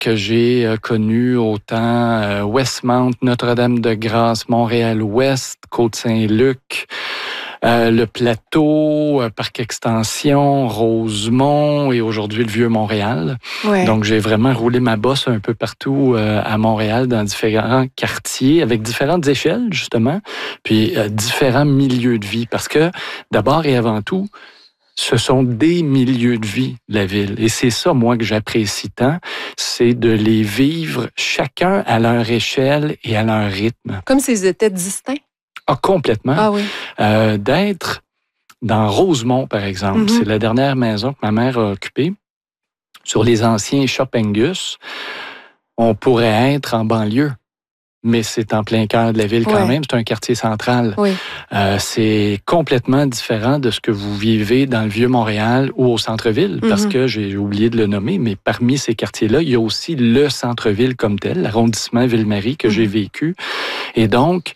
que j'ai connu autant Westmount, Notre-Dame-de-Grâce, Montréal-Ouest, Côte-Saint-Luc, le Plateau, Parc Extension, Rosemont et aujourd'hui le Vieux-Montréal. Ouais. Donc, j'ai vraiment roulé ma bosse un peu partout à Montréal, dans différents quartiers, avec différentes échelles, justement, puis différents milieux de vie. Parce que, d'abord et avant tout, ce sont des milieux de vie, la ville. Et c'est ça, moi, que j'apprécie tant, c'est de les vivre chacun à leur échelle et à leur rythme. Comme s'ils étaient distincts? Ah, complètement. Ah oui. D'être dans Rosemont, par exemple, c'est la dernière maison que ma mère a occupée, sur les anciens Shop Angus, on pourrait être en banlieue. Mais c'est en plein cœur de la ville quand même. C'est un quartier central. Oui. C'est complètement différent de ce que vous vivez dans le Vieux-Montréal ou au centre-ville, parce que j'ai oublié de le nommer, mais parmi ces quartiers-là, il y a aussi le centre-ville comme tel, l'arrondissement Ville-Marie que j'ai vécu. Et donc,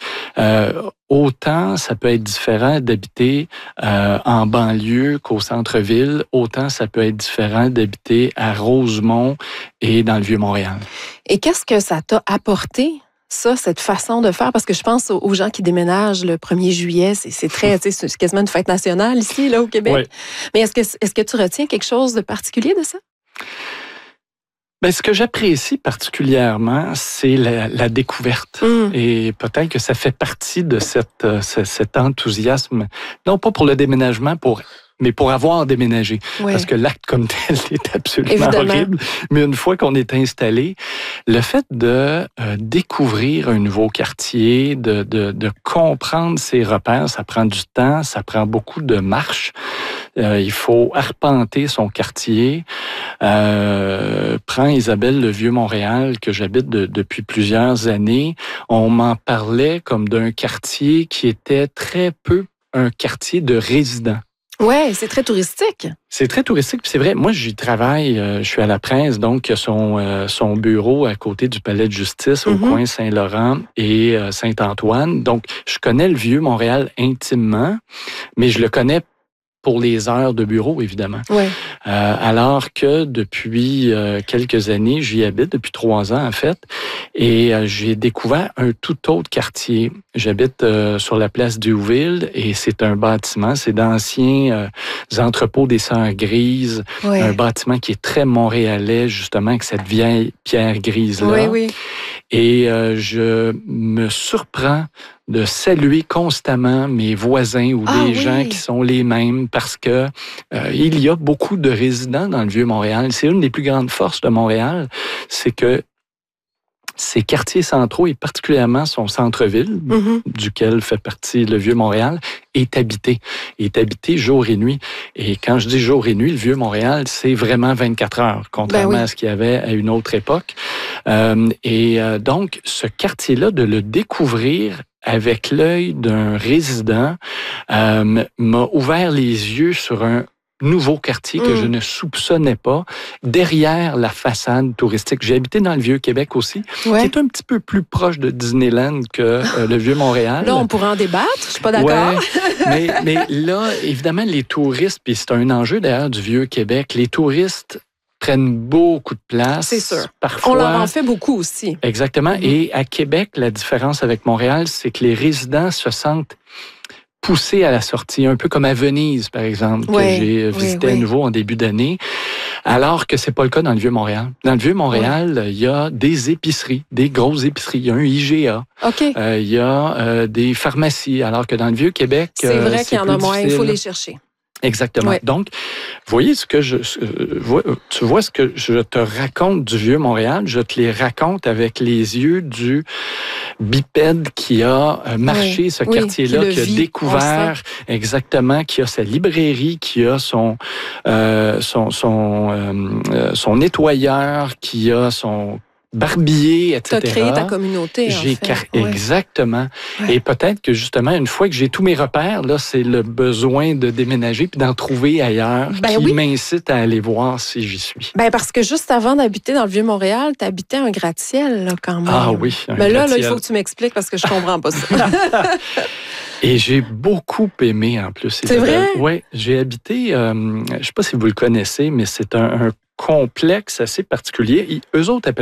autant ça peut être différent d'habiter en banlieue qu'au centre-ville, autant ça peut être différent d'habiter à Rosemont et dans le Vieux-Montréal. Et qu'est-ce que ça t'a apporté? Ça, cette façon de faire, parce que je pense aux gens qui déménagent le 1er juillet, c'est très, c'est quasiment une fête nationale ici, là, au Québec. Oui. Mais est-ce que tu retiens quelque chose de particulier de ça? Bien, ce que j'apprécie particulièrement, c'est la découverte. Et peut-être que ça fait partie de cet enthousiasme, non pas pour le déménagement, mais pour avoir déménagé. Ouais. Parce que l'acte comme tel est absolument Évidemment. horrible. Mais une fois qu'on est installé, le fait de découvrir un nouveau quartier, de comprendre ses repères, ça prend du temps, ça prend beaucoup de marche. Il faut arpenter son quartier. Prends Isabelle, le Vieux-Montréal, que j'habite depuis plusieurs années. On m'en parlait comme d'un quartier qui était très peu un quartier de résidents. Oui, c'est très touristique. C'est très touristique, puis c'est vrai. Moi, j'y travaille, je suis à la Prince, donc son bureau à côté du Palais de justice, au coin Saint-Laurent et Saint-Antoine. Donc, je connais le Vieux-Montréal intimement, mais je le connais pour les heures de bureau, évidemment. Ouais. Alors que depuis quelques années, j'y habite, depuis 3 ans en fait, et j'ai découvert un tout autre quartier. J'habite sur la place Duville et c'est un bâtiment, c'est d'anciens entrepôts des Sœurs Grises, un bâtiment qui est très montréalais, justement, avec cette vieille pierre grise-là. Oui. Et je me surprends de saluer constamment mes voisins ou des gens qui sont les mêmes parce que il y a beaucoup de résidents dans le Vieux-Montréal. C'est une des plus grandes forces de Montréal, c'est que ces quartiers centraux et particulièrement son centre-ville, duquel fait partie le Vieux-Montréal, est habité jour et nuit. Et quand je dis jour et nuit, le Vieux-Montréal, c'est vraiment 24 heures, contrairement à ce qu'il y avait à une autre époque. Donc, ce quartier-là, de le découvrir avec l'œil d'un résident, m'a ouvert les yeux sur un nouveau quartier que je ne soupçonnais pas, derrière la façade touristique. J'ai habité dans le Vieux-Québec aussi, qui est un petit peu plus proche de Disneyland que le Vieux-Montréal. Là, on pourrait en débattre, je suis pas d'accord. Ouais, mais là, évidemment, les touristes, puis c'est un enjeu d'ailleurs du Vieux-Québec, les touristes prennent beaucoup de place. C'est sûr. Parfois, on leur en fait beaucoup aussi. Exactement. Et à Québec, la différence avec Montréal, c'est que les résidents se sentent poussés à la sortie, un peu comme à Venise, par exemple, que j'ai visité à nouveau en début d'année, alors que c'est pas le cas dans le Vieux-Montréal. Dans le Vieux-Montréal, il y a des épiceries, des grosses épiceries. Il y a un IGA. Il y a des pharmacies, alors que dans le Vieux-Québec, c'est vrai qu'il y en a moins, il faut les chercher. Exactement. Ouais. Donc, voyez tu vois ce que je te raconte du Vieux-Montréal, je te les raconte avec les yeux du bipède qui a marché ce quartier-là, qui a découvert exactement, qui a sa librairie, qui a son nettoyeur, qui a son barbier, etc. Tu as créé ta communauté, Exactement. Ouais. Et peut-être que, justement, une fois que j'ai tous mes repères, là, c'est le besoin de déménager puis d'en trouver ailleurs qui m'incite à aller voir si j'y suis. Parce que juste avant d'habiter dans le Vieux-Montréal, tu habitais un gratte-ciel, là, quand même. Ah oui, mais là, il faut que tu m'expliques parce que je comprends pas ça. Et j'ai beaucoup aimé, en plus. C'est vrai? Oui, j'ai habité, je ne sais pas si vous le connaissez, mais c'est un complexe assez particulier. Eux autres appellent